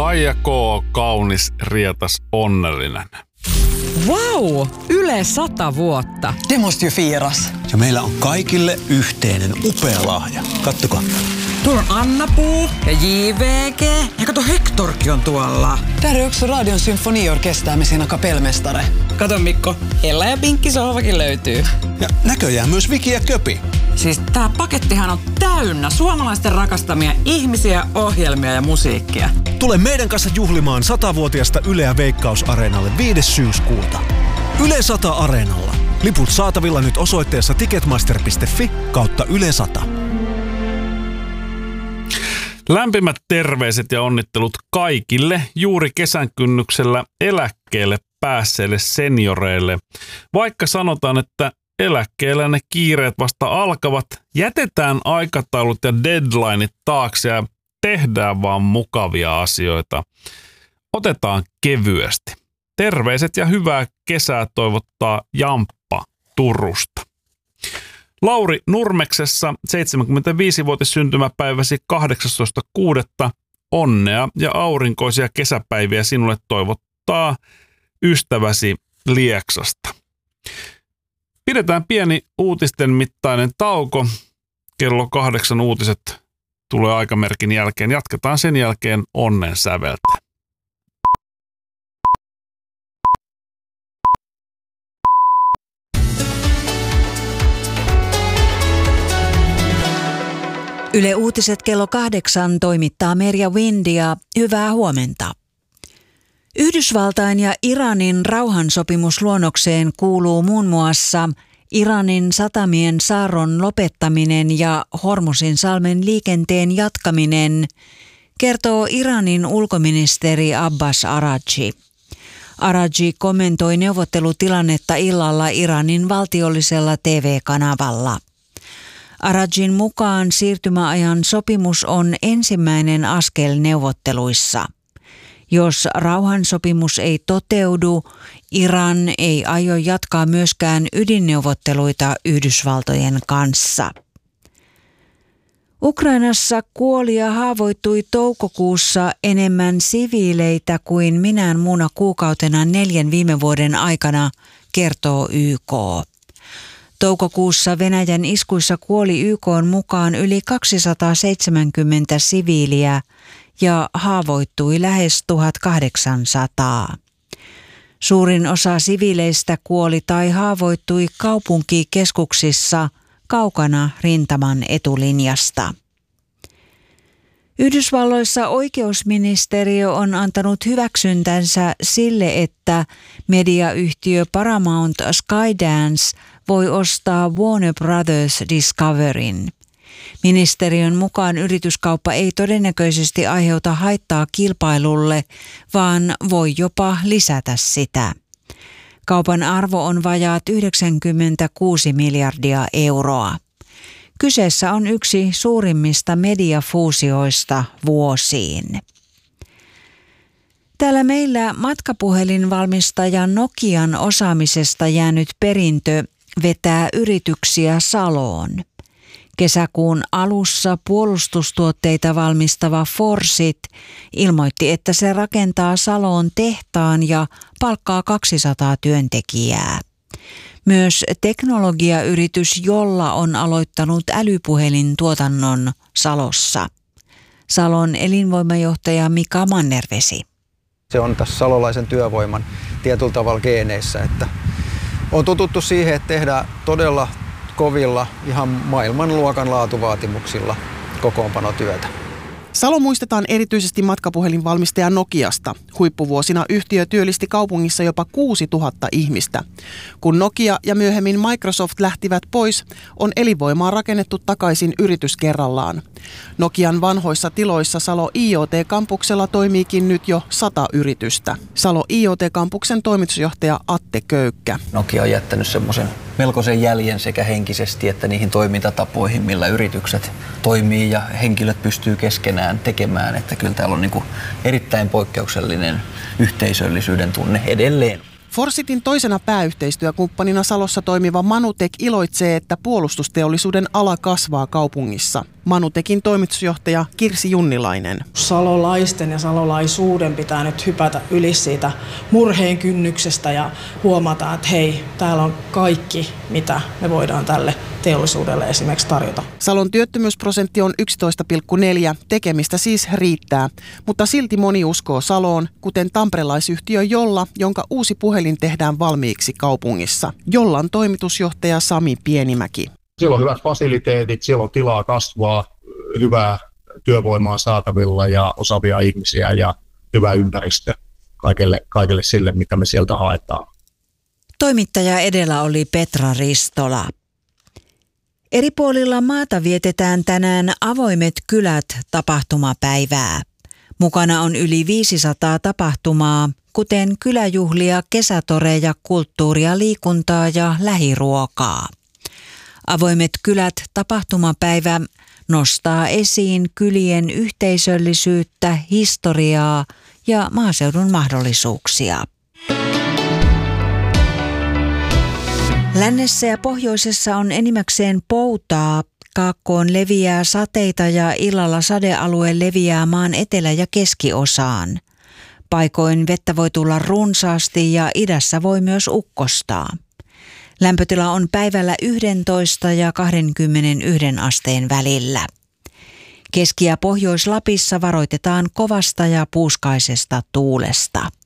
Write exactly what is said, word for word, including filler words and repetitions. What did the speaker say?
Kaija K. kaunis, rietas, onnellinen. Vau! Yle sata vuotta. Det måste ju firas. Ja meillä on kaikille yhteinen upea lahja. Kattokaa. Tuolla on Anna-Puu ja J V G. Ja kato, Hektorkin on tuolla. Där är också Radion symfoniorkester med sina kapellmästare. Kato Mikko, Ella ja Pinkki sohvakin löytyy. Ja näköjään myös Viki ja Köpi. Siis tää pakettihan on täynnä suomalaisten rakastamia ihmisiä, ohjelmia ja musiikkia. Tule meidän kanssa juhlimaan satavuotiasta Yleä Veikkaus-areenalle viides syyskuuta. Yle sata Areenalla. Liput saatavilla nyt osoitteessa ticketmaster piste fi kautta Yle sata. Lämpimät terveiset ja onnittelut kaikille juuri kesän kynnyksellä eläkkeelle päässeille senioreille. Vaikka sanotaan, että eläkkeellä ne kiireet vasta alkavat, jätetään aikataulut ja deadlineit taakse ja tehdään vaan mukavia asioita. Otetaan kevyesti. Terveiset ja hyvää kesää toivottaa Jamppa Turusta. Lauri Nurmeksessa seitsemänkymmentäviisivuotis syntymäpäiväsi kahdeksastoista kuudetta Onnea ja aurinkoisia kesäpäiviä sinulle toivottaa ystäväsi Lieksasta. Pidetään pieni uutisten mittainen tauko. Kello kahdeksan uutiset tulee aikamerkin jälkeen. Jatketaan sen jälkeen onnen säveltä. Yle Uutiset kello kahdeksan toimittaa Merja Windia. Hyvää huomenta. Yhdysvaltain ja Iranin rauhansopimusluonnokseen kuuluu muun muassa Iranin satamien saarron lopettaminen ja Hormusin salmen liikenteen jatkaminen, kertoo Iranin ulkoministeri Abbas Araghchi. Araghchi kommentoi neuvottelutilannetta illalla Iranin valtiollisella T V-kanavalla. Araghchin mukaan siirtymäajan sopimus on ensimmäinen askel neuvotteluissa. Jos rauhansopimus ei toteudu, Iran ei aio jatkaa myöskään ydinneuvotteluita Yhdysvaltojen kanssa. Ukrainassa kuoli ja haavoittui toukokuussa enemmän siviileitä kuin minään muuna kuukautena neljän viime vuoden aikana, kertoo Y K. Toukokuussa Venäjän iskuissa kuoli Y K:n mukaan yli kaksisataaseitsemänkymmentä siviiliä ja haavoittui lähes tuhatkahdeksansataa. Suurin osa siviileistä kuoli tai haavoittui kaupunkikeskuksissa kaukana rintaman etulinjasta. Yhdysvalloissa oikeusministeriö on antanut hyväksyntänsä sille, että mediayhtiö Paramount Skydance voi ostaa Warner Brothers Discoveryn. Ministeriön mukaan yrityskauppa ei todennäköisesti aiheuta haittaa kilpailulle, vaan voi jopa lisätä sitä. Kaupan arvo on vajaat yhdeksänkymmentäkuusi miljardia euroa. Kyseessä on yksi suurimmista mediafuusioista vuosiin. Täällä meillä matkapuhelinvalmistaja Nokian osaamisesta jäänyt perintö vetää yrityksiä Saloon. Kesäkuun alussa puolustustuotteita valmistava Forsit ilmoitti, että se rakentaa Saloon tehtaan ja palkkaa kaksisataa työntekijää. Myös teknologiayritys Jolla on aloittanut älypuhelintuotannon Salossa. Salon elinvoimajohtaja Mika Mannervesi. Se on tässä salolaisen työvoiman tietyllä tavalla geeneissä, että on totuttu siihen, että tehdään todella kovilla, ihan maailmanluokan laatuvaatimuksilla kokoonpanotyötä. Salo muistetaan erityisesti matkapuhelinvalmistaja Nokiasta. Huippuvuosina yhtiö työllisti kaupungissa jopa kuusituhatta ihmistä. Kun Nokia ja myöhemmin Microsoft lähtivät pois, on elinvoimaa rakennettu takaisin yritys kerrallaan. Nokian vanhoissa tiloissa Salo I O T-kampuksella toimiikin nyt jo sata yritystä. Salo I O T-kampuksen toimitusjohtaja Atte Köykkä. Nokia on jättänyt semmoisen melkoisen jäljen sekä henkisesti että niihin toimintatapoihin, millä yritykset toimii ja henkilöt pystyy keskenään tekemään. Että kyllä täällä on niin kuin erittäin poikkeuksellinen yhteisöllisyyden tunne edelleen. Forsitin toisena pääyhteistyökumppanina Salossa toimiva Manutek iloitsee, että puolustusteollisuuden ala kasvaa kaupungissa. Manutekin toimitusjohtaja Kirsi Junnilainen. Salolaisten ja salolaisuuden pitää nyt hypätä yli siitä murheen kynnyksestä ja huomata, että hei, täällä on kaikki, mitä me voidaan tälle teollisuudelle esimerkiksi tarjota. Salon työttömyysprosentti on yksitoista pilkku neljä, tekemistä siis riittää, mutta silti moni uskoo Saloon, kuten tamperelaisyhtiö Jolla, jonka uusi puhelin tehdään valmiiksi kaupungissa. Jollan toimitusjohtaja Sami Pienimäki. Siellä on hyvät fasiliteetit, siellä on tilaa kasvaa, hyvää työvoimaa saatavilla ja osaavia ihmisiä ja hyvä ympäristö kaikelle, kaikelle sille, mitä me sieltä haetaan. Toimittaja edellä oli Petra Ristola. Eri puolilla maata vietetään tänään Avoimet kylät -tapahtumapäivää. Mukana on yli viisisataa tapahtumaa, kuten kyläjuhlia, kesätoreja, kulttuuria, liikuntaa ja lähiruokaa. Avoimet kylät -tapahtumapäivä nostaa esiin kylien yhteisöllisyyttä, historiaa ja maaseudun mahdollisuuksia. Lännessä ja pohjoisessa on enimmäkseen poutaa, kaakkoon leviää sateita ja illalla sadealue leviää maan etelä- ja keskiosaan. Paikoin vettä voi tulla runsaasti ja idässä voi myös ukkostaa. Lämpötila on päivällä yksitoista ja kaksikymmentäyksi asteen välillä. Keski- ja Pohjois-Lapissa varoitetaan kovasta ja puuskaisesta tuulesta.